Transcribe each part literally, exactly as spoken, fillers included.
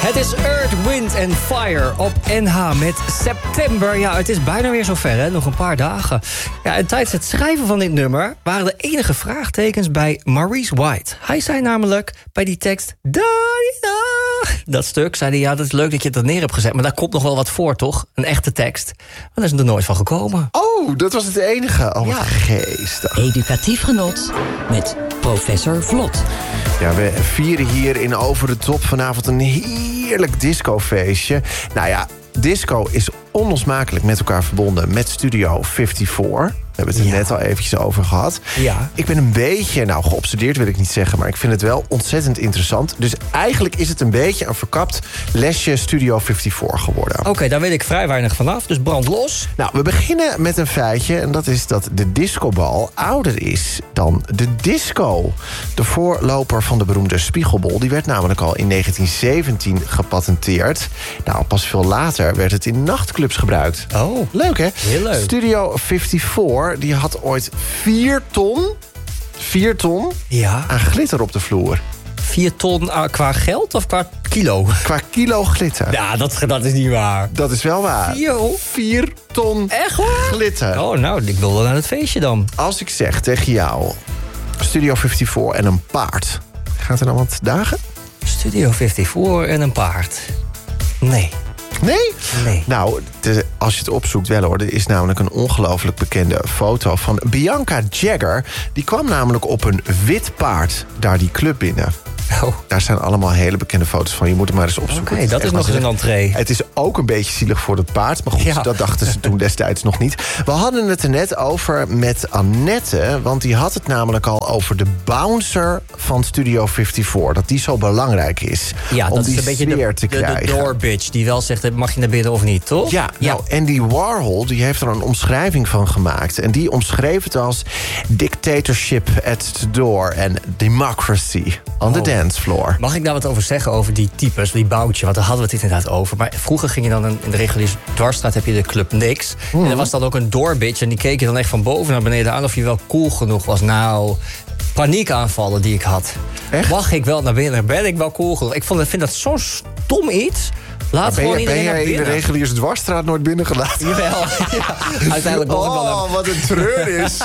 Het is Earth, Wind and Fire op N H met september. Ja, het is bijna weer zover, hè? Nog een paar dagen. Ja, en tijdens het schrijven van dit nummer waren de enige vraagtekens bij Maurice White. Hij zei namelijk bij die tekst... Da, da, dat stuk zei hij, ja, dat is leuk dat je het er neer hebt gezet... maar daar komt nog wel wat voor, toch? Een echte tekst. Maar daar is er nooit van gekomen. Oh, dat was het enige. Oh, ja. Geestig. Educatief genot met professor Vlot. Ja, we vieren hier in Over de Top vanavond een heerlijk discofeestje. Nou ja, disco is onlosmakelijk met elkaar verbonden met Studio vierenvijftig. We hebben het er Ja. net al eventjes over gehad. Ja. Ik ben een beetje, nou geobsedeerd wil ik niet zeggen... maar ik vind het wel ontzettend interessant. Dus eigenlijk is het een beetje een verkapt lesje Studio vierenvijftig geworden. Oké, okay, daar weet ik vrij weinig vanaf, dus brand los. Nou, we beginnen met een feitje... en dat is dat de discobal ouder is dan de disco. De voorloper van de beroemde spiegelbol... die werd namelijk al in negentien zeventien gepatenteerd. Nou, pas veel later werd het in nachtclubs gebruikt. Oh, Leuk, hè? heel leuk. Studio vierenvijftig die had ooit vier ton... vier ton Ja. aan glitter op de vloer. Vier ton uh, qua geld of qua kilo? Qua kilo glitter. Ja, dat, dat is niet waar. Dat is wel waar. Yo. Vier ton Echt waar? glitter. Oh, nou, ik wil wel naar het feestje dan. Als ik zeg tegen jou... Studio vierenvijftig en een paard... gaat er dan wat dagen? Studio vierenvijftig en een paard. Nee. Nee? Nee. Nou, de, als je het opzoekt wel hoor... er is namelijk een ongelooflijk bekende foto van Bianca Jagger. Die kwam namelijk op een wit paard daar die club binnen. Oh. Daar zijn allemaal hele bekende foto's van. Je moet het maar eens Oké, opzoeken. okay, Het dat is echt nog eens een waanzinnig. entree. Het is ook een beetje zielig voor het paard. Maar goed, Ja. dat dachten ze toen destijds nog niet. We hadden het er net over met Annette. Want die had het namelijk al over de bouncer van Studio vierenvijftig. Dat die zo belangrijk is. Ja, om dat die is een beetje sfeer de, te de, de krijgen. door bitch die wel zegt, mag je naar binnen of niet, toch? Ja, nou, Andy Warhol die heeft er een omschrijving van gemaakt. En die omschreef het als dictatorship at the door en democracy on the Oh. dance floor. Mag ik daar wat over zeggen, over die types, die boutje? Want daar hadden we het inderdaad over. Maar vroeger ging je dan in de reguliere dwarsstraat heb je de Club Nix. Mm. En er was dan ook een doorbitch. En die keek je dan echt van boven naar beneden aan of je wel cool genoeg was. Nou, paniekaanvallen die ik had. Echt? Mag ik wel naar binnen? Ben ik wel cool genoeg? Ik vond, vind dat zo'n stom iets. Laat Ben, gewoon je, ben iedereen naar jij in de binnen. reguliere dwarsstraat nooit binnengelaten? Jawel. Ja, uiteindelijk mocht ik wel naar Oh, wat een treur is.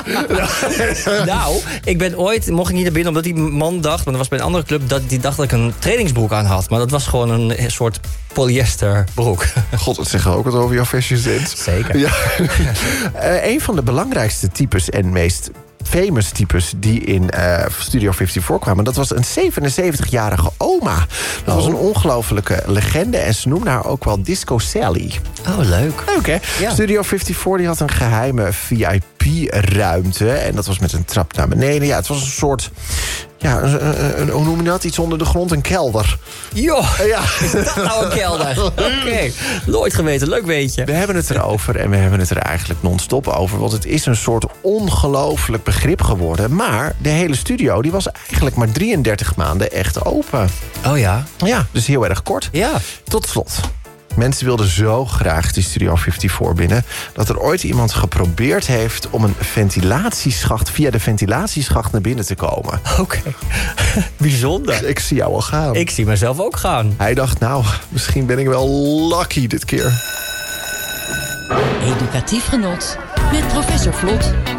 Nou, ik ben ooit, mocht ik niet naar binnen... omdat die man dacht, want dat was bij een andere club... dat die dacht dat ik een trainingsbroek aan had. Maar dat was gewoon een soort polyesterbroek. God, dat zeggen ook wat over jouw fashionzins. Zeker. Ja. uh, een van de belangrijkste types en meest famous types die in uh, Studio vierenvijftig voorkwamen... dat was een zevenenzeventigjarige oma. Dat Oh. was een ongelofelijke legende en ze noemden haar ook wel Disco Sally. Oh, leuk. Leuk, hè? Ja. Studio vierenvijftig die had een geheime V I P-ruimte. En dat was met een trap naar beneden. Ja, het was een soort... Ja, een, een, een, hoe noem je dat? Iets onder de grond, een kelder. Joh, Ja. is dat nou een kelder? Oké, okay. Nooit geweten. Leuk weetje. We hebben het erover en we hebben het er eigenlijk non-stop over. Want het is een soort ongelooflijk begrip geworden. Maar de hele studio die was eigenlijk maar drieëndertig maanden echt open. Oh ja? Ja, dus heel erg kort. Ja. Tot slot. Mensen wilden zo graag die Studio vierenvijftig binnen... dat er ooit iemand geprobeerd heeft om een ventilatieschacht... via de ventilatieschacht naar binnen te komen. Oké. Okay. Bijzonder. Ik zie jou al gaan. Ik zie mezelf ook gaan. Hij dacht, nou, misschien ben ik wel lucky dit keer. Educatief genot met professor Vlot.